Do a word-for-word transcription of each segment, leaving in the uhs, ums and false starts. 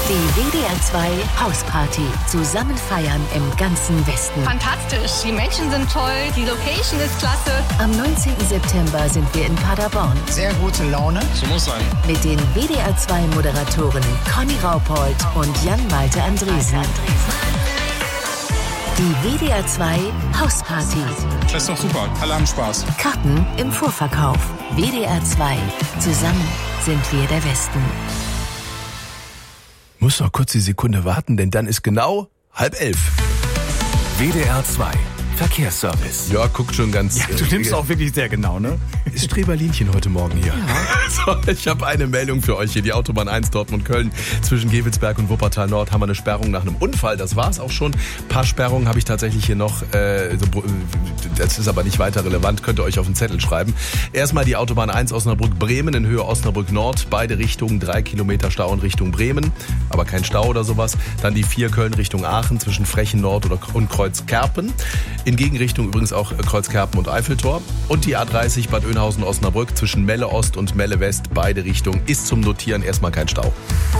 Die W D R zwei Hausparty. Zusammen feiern im ganzen Westen. Fantastisch. Die Menschen sind toll. Die Location ist klasse. Am neunzehnten September sind wir in Paderborn. Sehr gute Laune. So muss sein. Mit den W D R zwei Moderatoren Conny Raupold und Jan-Malte Andresen. Die W D R zwei Hausparty. Das ist doch super. Alle haben Spaß. Karten im Vorverkauf. W D R zwei. Zusammen sind wir der Westen. Muss noch kurz die Sekunde warten, denn dann ist genau halb elf. W D R zwei Verkehrsservice. Ja, guckt schon ganz... Ja, du nimmst auch wirklich sehr genau, ne? Ist Streberlinchen heute Morgen hier. Ja. So, ich habe eine Meldung für euch hier. Die Autobahn eins Dortmund-Köln zwischen Gevelsberg und Wuppertal-Nord haben wir eine Sperrung nach einem Unfall. Das war's auch schon. Ein paar Sperrungen habe ich tatsächlich hier noch. Äh, so, das ist aber nicht weiter relevant. Könnt ihr euch auf den Zettel schreiben. Erstmal die Autobahn eins Osnabrück-Bremen in Höhe Osnabrück-Nord. Beide Richtungen, drei Kilometer Stau in Richtung Bremen. Aber kein Stau oder sowas. Dann die vier Köln Richtung Aachen zwischen Frechen-Nord und Kreuzkerpen. In Gegenrichtung übrigens auch Kreuzkerpen und Eiffeltor. Und die A dreißig Bad Oeynhausen-Osnabrück zwischen Melle Ost und Melle West, beide Richtungen, ist zum Notieren erstmal kein Stau.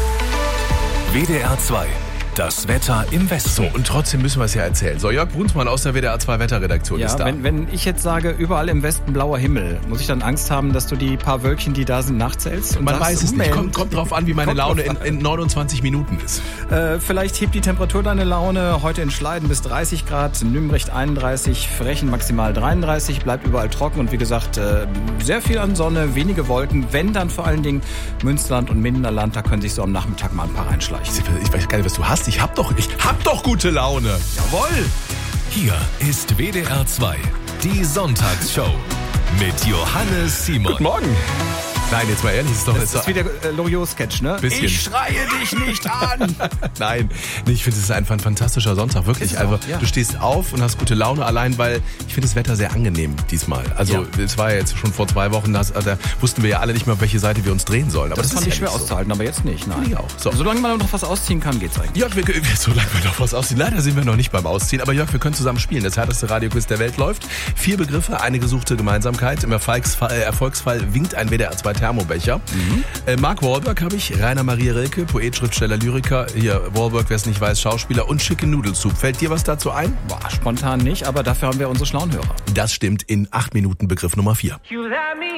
W D R zwei. Das Wetter im Westen. So, und trotzdem müssen wir es ja erzählen. So, Jörg Brunsmann aus der W D R zwei Wetterredaktion ja, ist da. Wenn, wenn ich jetzt sage, überall im Westen blauer Himmel, muss ich dann Angst haben, dass du die paar Wölkchen, die da sind, nachzählst? Und Man sagst, weiß es Moment, nicht. Kommt, kommt drauf an, wie meine Laune in, in neunundzwanzig Minuten ist. Äh, vielleicht hebt die Temperatur deine Laune. Heute in Schleiden bis dreißig Grad, in Nümbrecht einunddreißig, Frechen maximal dreiunddreißig, bleibt überall trocken und wie gesagt, äh, sehr viel an Sonne, wenige Wolken. Wenn dann vor allen Dingen Münsterland und Minderland, da können sich so am Nachmittag mal ein paar reinschleichen. Ich weiß gar nicht, was du hast. Ich hab doch, ich hab doch gute Laune. Jawohl. Hier ist W D R zwei, die Sonntagsshow mit Johannes Simon. Guten Morgen. Nein, jetzt mal ehrlich, ist doch... Das ist ist wie der äh, Loriot-Sketch, ne? Bisschen. Ich schreie dich nicht an. Nein, nee, ich finde, es ist einfach ein fantastischer Sonntag, wirklich. Ist es Also, auch, ja. Du stehst auf und hast gute Laune, allein weil ich finde das Wetter sehr angenehm diesmal. Also Ja. es war ja jetzt schon vor zwei Wochen, da, da wussten wir ja alle nicht mehr, auf welche Seite wir uns drehen sollen. Aber Das, das, fand ist ich ja schwer nicht so. auszuhalten, aber jetzt nicht. Nein. Finde ich auch. So. Solange man noch was ausziehen kann, geht's eigentlich. Jörg, wir, wir, solange wir noch was ausziehen. Leider sind wir noch nicht beim Ausziehen, aber Jörg, wir können zusammen spielen. Das härteste Radioquiz der Welt läuft. Vier Begriffe, eine gesuchte Gemeinsamkeit. Im Erfolgsfall, äh, Erfolgsfall winkt ein W D R zwei Thermobecher. Mhm. Äh, Mark Wahlberg habe ich, Rainer Maria Rilke, Poet, Schriftsteller, Lyriker. Hier, Wahlberg, wer es nicht weiß, Schauspieler und Chicken Noodle Soup. Fällt dir was dazu ein? Boah, spontan nicht, aber dafür haben wir unsere schlauen Hörer. Das stimmt in acht Minuten Begriff Nummer vier.